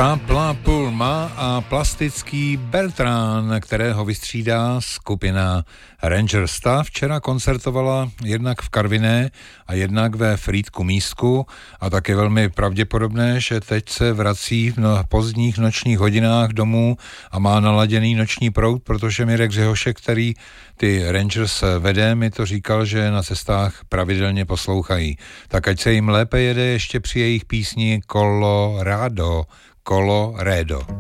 Sapla Pulma a plastický Bertrand, kterého vystřídá skupina Rangers. Ta včera koncertovala jednak v Karviné a jednak ve Frýdku Místku a tak je velmi pravděpodobné, že teď se vrací v pozdních nočních hodinách domů a má naladěný noční proud, protože Mirek Řehošek, který ty Rangers vede, mi to říkal, že na cestách pravidelně poslouchají. Tak ať se jim lépe jede ještě při jejich písni Colorado.